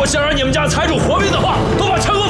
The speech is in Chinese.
想让你们家财主活命的话，都把枪给我